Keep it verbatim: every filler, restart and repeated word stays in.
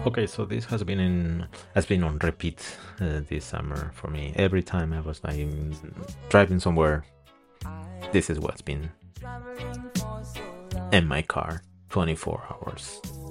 Okay, so this has been in has been on repeat uh, this summer for me. Every time I was like driving somewhere, this is what's been in my car, twenty-four hours.